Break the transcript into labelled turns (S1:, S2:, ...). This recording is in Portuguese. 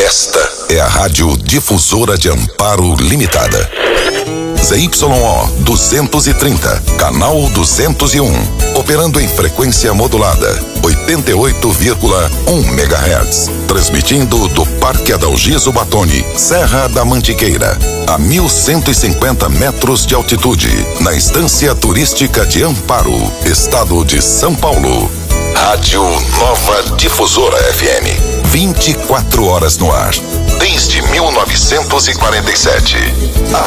S1: Esta é a Rádio Difusora de Amparo Limitada. ZYO 230, canal 201, operando em frequência modulada, 88,1 MHz, transmitindo do Parque Adalgiso Batoni, Serra da Mantiqueira, a 1.150 metros de altitude, na Estância Turística de Amparo, Estado de São Paulo. Rádio Nova Difusora FM, 24 horas no ar, desde 1947. A